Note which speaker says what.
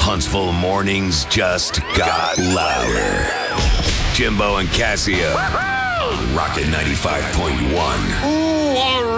Speaker 1: Huntsville mornings just got louder. Jimbo and Casio on Rocket 95.1.